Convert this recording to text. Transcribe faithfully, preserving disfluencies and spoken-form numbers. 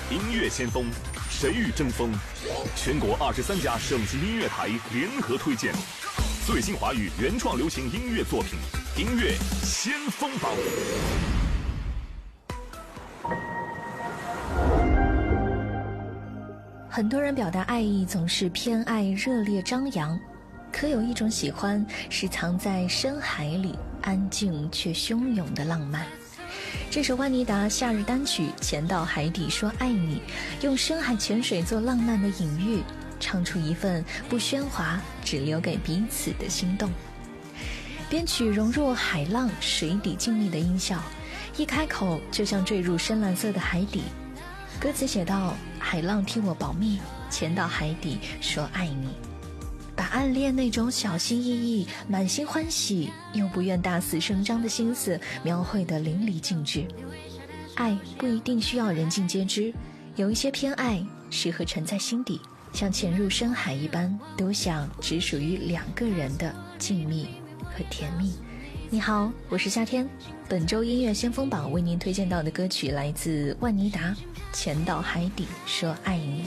音乐先锋，谁与争锋？全国二十三家省级音乐台联合推荐最新华语原创流行音乐作品，音乐先锋榜。 很多人表达爱意总是偏爱热烈张扬，可有一种喜欢是藏在深海里，安静却汹涌的浪漫。这首万妮达夏日单曲《潜到海底说爱你》，用深海潜水做浪漫的隐喻，唱出一份不喧哗只留给彼此的心动。编曲融入海浪水底静谧的音效，一开口就像坠入深蓝色的海底。歌词写道：海浪替我保密，潜到海底说爱你，把暗恋那种小心翼翼、满心欢喜又不愿大肆声张的心思描绘得淋漓尽致。爱不一定需要人尽皆知，有一些偏爱适合沉在心底，像潜入深海一般，独享只属于两个人的静谧和甜蜜。你好，我是夏天。本周音乐先锋榜为您推荐到的歌曲来自万妮达《潜到海底说爱你》。